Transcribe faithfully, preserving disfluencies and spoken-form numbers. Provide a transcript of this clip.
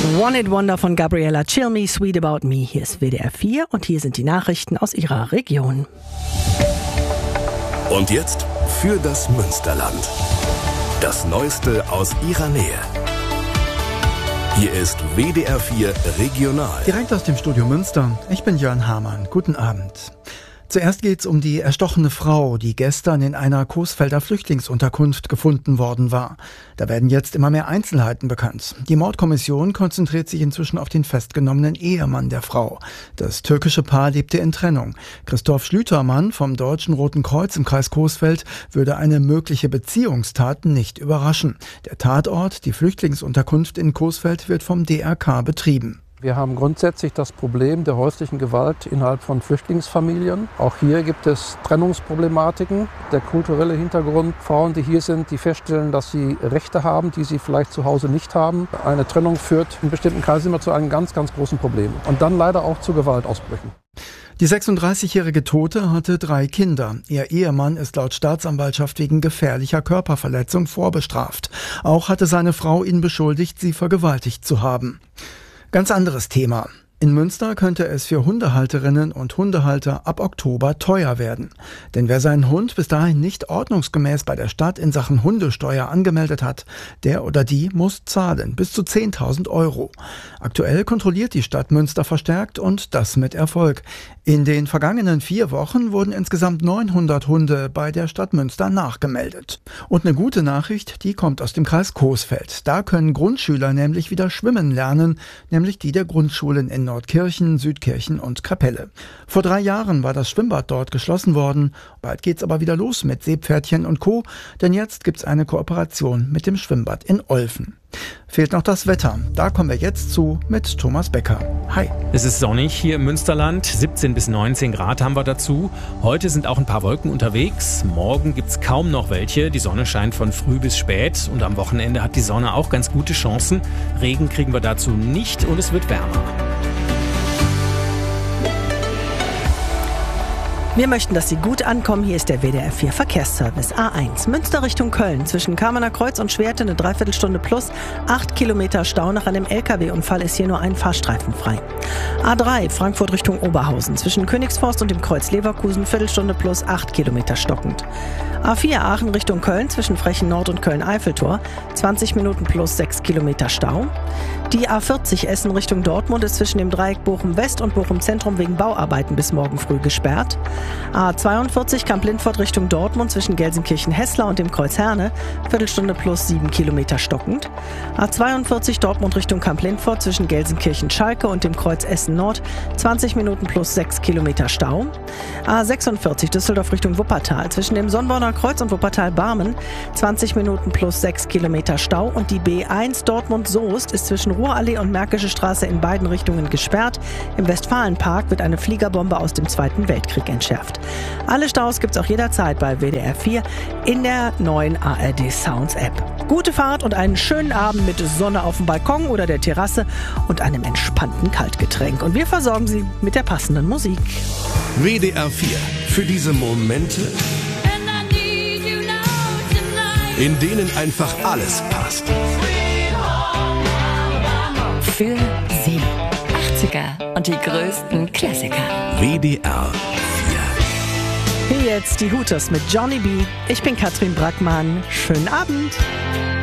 One It Wonder von Gabriella, Chill Me, Sweet About Me. Hier ist W D R vier und hier sind die Nachrichten aus Ihrer Region. Und jetzt für das Münsterland. Das Neueste aus Ihrer Nähe. Hier ist W D R vier Regional. Direkt aus dem Studio Münster. Ich bin Jörn Hamann. Guten Abend. Zuerst geht's um die erstochene Frau, die gestern in einer Coesfelder Flüchtlingsunterkunft gefunden worden war. Da werden jetzt immer mehr Einzelheiten bekannt. Die Mordkommission konzentriert sich inzwischen auf den festgenommenen Ehemann der Frau. Das türkische Paar lebte in Trennung. Christoph Schlütermann vom Deutschen Roten Kreuz im Kreis Coesfeld würde eine mögliche Beziehungstat nicht überraschen. Der Tatort, die Flüchtlingsunterkunft in Coesfeld, wird vom D R K betrieben. Wir haben grundsätzlich das Problem der häuslichen Gewalt innerhalb von Flüchtlingsfamilien. Auch hier gibt es Trennungsproblematiken. Der kulturelle Hintergrund, Frauen, die hier sind, die feststellen, dass sie Rechte haben, die sie vielleicht zu Hause nicht haben. Eine Trennung führt in bestimmten Kreisen immer zu einem ganz, ganz großen Problem. Und dann leider auch zu Gewaltausbrüchen. Die sechsunddreißigjährige Tote hatte drei Kinder. Ihr Ehemann ist laut Staatsanwaltschaft wegen gefährlicher Körperverletzung vorbestraft. Auch hatte seine Frau ihn beschuldigt, sie vergewaltigt zu haben. Ganz anderes Thema. In Münster könnte es für Hundehalterinnen und Hundehalter ab Oktober teuer werden. Denn wer seinen Hund bis dahin nicht ordnungsgemäß bei der Stadt in Sachen Hundesteuer angemeldet hat, der oder die muss zahlen, bis zu zehntausend Euro. Aktuell kontrolliert die Stadt Münster verstärkt und das mit Erfolg. In den vergangenen vier Wochen wurden insgesamt neunhundert Hunde bei der Stadt Münster nachgemeldet. Und eine gute Nachricht, die kommt aus dem Kreis Coesfeld. Da können Grundschüler nämlich wieder schwimmen lernen, nämlich die der Grundschulen in Nordkirchen, Südkirchen und Kapelle. Vor drei Jahren war das Schwimmbad dort geschlossen worden. Bald geht's aber wieder los mit Seepferdchen und Co., denn jetzt gibt's eine Kooperation mit dem Schwimmbad in Olfen. Fehlt noch das Wetter. Da kommen wir jetzt zu mit Thomas Becker. Hi. Es ist sonnig hier im Münsterland. siebzehn bis neunzehn Grad haben wir dazu. Heute sind auch ein paar Wolken unterwegs. Morgen gibt's kaum noch welche. Die Sonne scheint von früh bis spät. Und am Wochenende hat die Sonne auch ganz gute Chancen. Regen kriegen wir dazu nicht und es wird wärmer. Wir möchten, dass Sie gut ankommen. Hier ist der W D R vier Verkehrsservice. A eins, Münster Richtung Köln. Zwischen Kamener Kreuz und Schwerte eine Dreiviertelstunde plus. Acht Kilometer Stau. Nach einem L K W-Unfall ist hier nur ein Fahrstreifen frei. A drei, Frankfurt Richtung Oberhausen. Zwischen Königsforst und dem Kreuz Leverkusen. Viertelstunde plus. Acht Kilometer stockend. A vier, Aachen Richtung Köln. Zwischen Frechen Nord und Köln-Eiffeltor. zwanzig Minuten plus. Sechs Kilometer Stau. Die A vierzig, Essen Richtung Dortmund, ist zwischen dem Dreieck Bochum West und Bochum Zentrum wegen Bauarbeiten bis morgen früh gesperrt. A zweiundvierzig, Kamp-Lindfort Richtung Dortmund, zwischen Gelsenkirchen-Hessler und dem Kreuz Herne, Viertelstunde plus sieben Kilometer stockend. A zweiundvierzig, Dortmund Richtung Kamp-Lindfort, zwischen Gelsenkirchen-Schalke und dem Kreuz Essen Nord, zwanzig Minuten plus sechs Kilometer Stau. A sechsundvierzig, Düsseldorf Richtung Wuppertal, zwischen dem Sonnborner Kreuz und Wuppertal-Barmen, zwanzig Minuten plus sechs Kilometer Stau. Und die B eins Dortmund-Soest ist zwischen Ruhrallee und Märkische Straße in beiden Richtungen gesperrt. Im Westfalenpark wird eine Fliegerbombe aus dem Zweiten Weltkrieg entschärft. Alle Staus gibt's auch jederzeit bei W D R vier in der neuen A R D Sounds App. Gute Fahrt und einen schönen Abend mit Sonne auf dem Balkon oder der Terrasse und einem entspannten Kaltgetränk. Und wir versorgen Sie mit der passenden Musik. W D R vier. Für diese Momente, in denen einfach alles passt. Für Sie. achtziger und die größten Klassiker. W D R vier. Hier jetzt die Hooters mit Johnny B. Ich bin Katrin Brackmann. Schönen Abend.